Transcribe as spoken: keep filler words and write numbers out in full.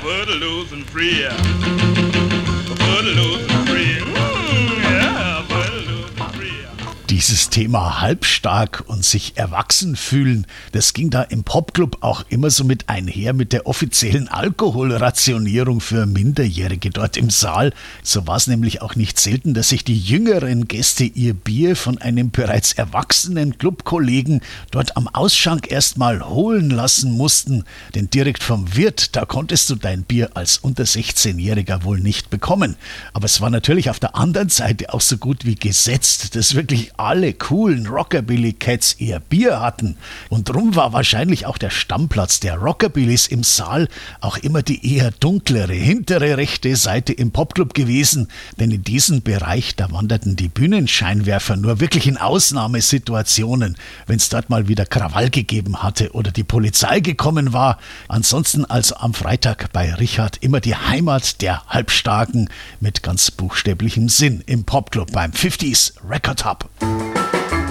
put loose and free. Put loose and free. Mm, yeah, put loose and free. Dieses Thema halbstark und sich erwachsen fühlen, das ging da im Popclub auch immer so mit einher mit der offiziellen Alkoholrationierung für Minderjährige dort im Saal. So war es nämlich auch nicht selten, dass sich die jüngeren Gäste ihr Bier von einem bereits erwachsenen Clubkollegen dort am Ausschank erstmal holen lassen mussten. Denn direkt vom Wirt, da konntest du dein Bier als unter sechzehnjähriger wohl nicht bekommen. Aber es war natürlich auf der anderen Seite auch so gut wie gesetzt, dass wirklich alle coolen Rockabilly-Cats ihr Bier hatten. Und drum war wahrscheinlich auch der Stammplatz der Rockabillys im Saal auch immer die eher dunklere, hintere rechte Seite im Popclub gewesen. Denn in diesem Bereich, da wanderten die Bühnenscheinwerfer nur wirklich in Ausnahmesituationen, wenn es dort mal wieder Krawall gegeben hatte oder die Polizei gekommen war. Ansonsten also am Freitag bei Richard immer die Heimat der Halbstarken mit ganz buchstäblichem Sinn im Popclub beim fünfziger Record Hub.